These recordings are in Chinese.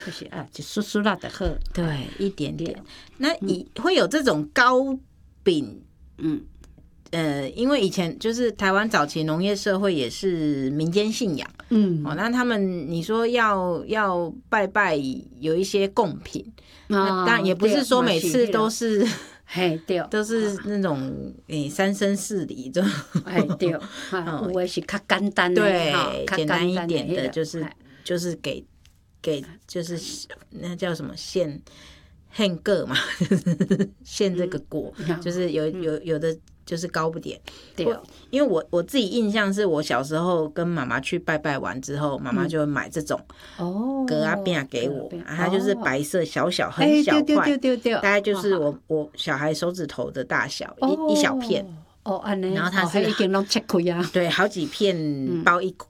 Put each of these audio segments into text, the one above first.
就是一丝丝啦就好。 对，一点点。那会有这种糕饼，因为以前就是台湾早期农业社会也是民间信仰，那他们你说要拜拜有一些贡品，那当然也不是说每次都是。 嘿，对， 都是那种三生四礼这种， 对，有的是较简单的， 对，简单一点的，就是给就是那叫什么献个嘛，献这个果，就是有的就是糕不点。对，因为我自己印象是我小时候跟妈妈去拜拜完之后，妈妈就会买这种格仔饼给我，它就是白色小很小块，大概就是我小孩手指头的大小，一小片。然后它是已经拢切开啊， 对，好几片包是，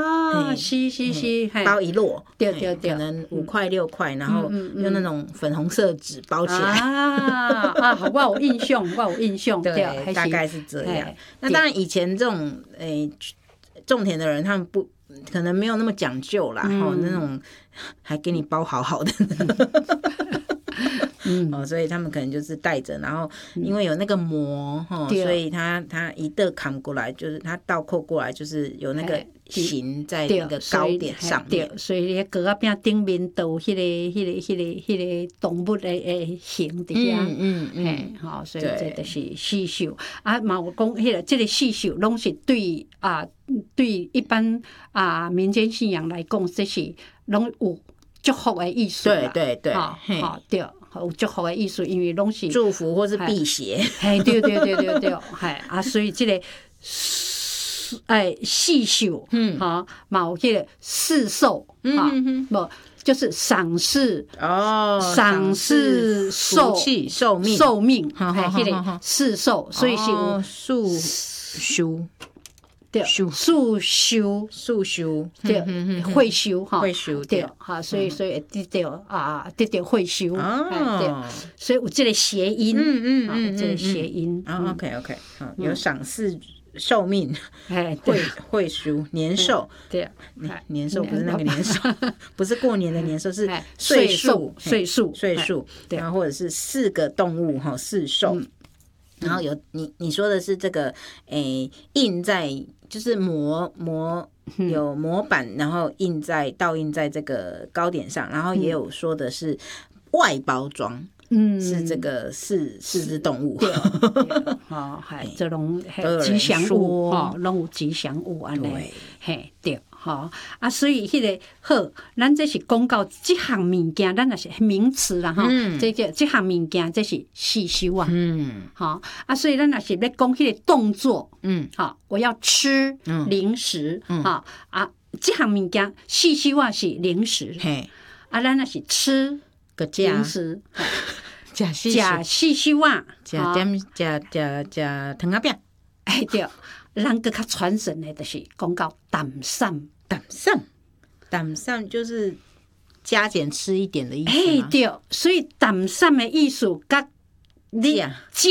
包一摞，对，可能5块6块，然后用那种粉红色纸包起来。 我有印象， 对，大概是这样。那当然，以前这种种田的人，他们可能没有那么讲究啦，那种还给你包好好的。所以他们可能就是带着，然后因为有那个膜所以他一个砍过来，就是他倒扣过来，就是有那个形在那个糕点上面， 所以那个格仔饼顶面都有迄个动物的形底下，所以这就是四兽嘛。有讲迄个这个四兽拢是对一般民间信仰来讲，这是拢有祝福的意思啦。 对， 对。有祝福的意思，因为拢是祝福或是辟邪。 对，所以这个四兽，嘛有这个四寿，不就是赏识寿气寿命， 迄个四寿，所以是有素修。 对，素修，对，会修对，所以会得到会修，对，所以有这个谐音，这个谐音 ，OK， 有赏识寿命，会修年寿， 对， 年寿不是那个年寿，不是过年的年寿，是岁数， 然后或者是4个动物四寿。然后你说的是这个印在就是有模板，然后倒印在这个糕点上，然后也有说的是外包装，是这个四只动物， 对，这种吉祥物拢有吉祥物安尼，嘿，对。所以迄个好，咱这是讲到这项物件，咱也是名词啦这项物件这是四修啊，所以咱也是要讲迄个动作，我要吃零食这项物件四修啊是零食，咱也是吃零食，吃四修啊， 吃糖仔饼， 对，咱更较传神的就是讲到淡散就是加减吃一点的意思吗？ 对，所以淡散的意思甲你食，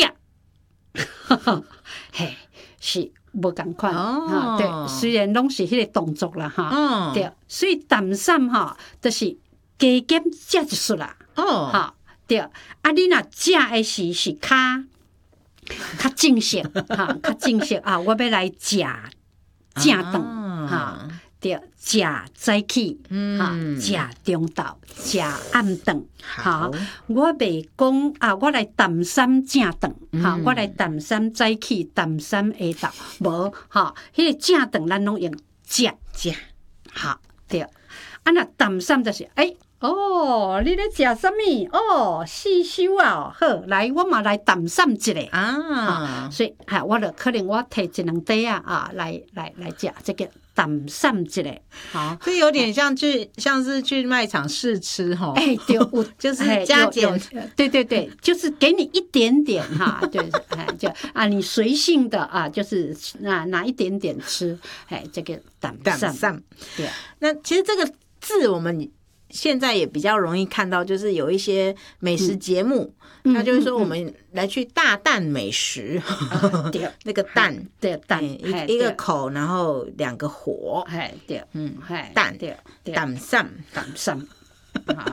是无同款对，虽然拢是迄个动作啦对，所以淡散就是加减食一束啦对，你若食的是较正式较正式我要来食正顿对，食早起食中昼，食暗顿我袂讲我来淡散正顿我来淡散早起，淡散下昼无迄个正顿咱拢用食对若淡散就是你咧食啥物？四修好，来，我嘛来淡散一下所以我就可能我摕1、2块来食这个淡散一下所以有点像是去卖场试吃对， 就是加减， 对，就是给你一点点对，就你随性的就是拿一点点吃，这个淡散，对。 那其实这个字我们现在也比较容易看到，就是有一些美食节目，他就是说我们来去大淡美食，那个淡， 对淡， 一个口，然后2个火， 对， 淡，淡散，